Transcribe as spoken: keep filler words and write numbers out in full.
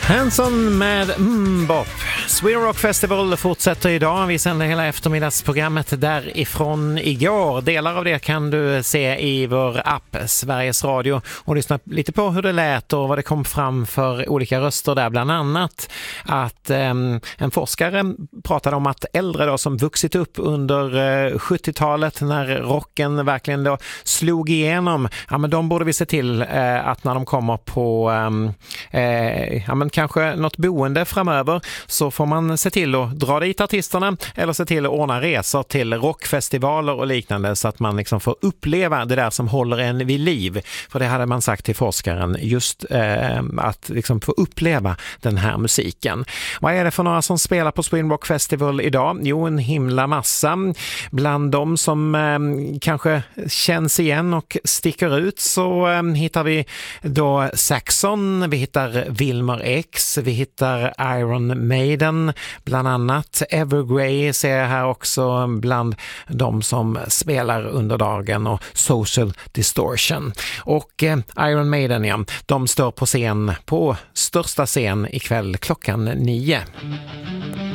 Hanson med Mbop. Sweden Rock Festival fortsätter idag. Vi sänder hela eftermiddagsprogrammet därifrån igår. Delar av det kan du se i vår app Sveriges Radio och lyssna lite på hur det lät och vad det kom fram för olika röster där. Bland annat att eh, en forskare pratade om att äldre då, som vuxit upp under eh, sjuttiotalet när rocken verkligen då slog igenom, ja men de borde vi se till eh, att när de kommer på eh, eh, ja men kanske något boende framöver så får man se till att dra dit artisterna eller se till att ordna resor till rockfestivaler och liknande så att man liksom får uppleva det där som håller en vid liv. För det hade man sagt till forskaren, just eh, att liksom få uppleva den här musiken. Vad är det för några som spelar på Sweden Rock Festival idag? Jo, en himla massa. Bland dem som eh, kanske känns igen och sticker ut så eh, hittar vi då Saxon, vi hittar Wilmer X, vi hittar Iron Maiden, bland annat Evergrey ser jag här också bland de som spelar under dagen och Social Distortion. Och eh, Iron Maiden, ja, de står på scen, på största scen ikväll klockan nio.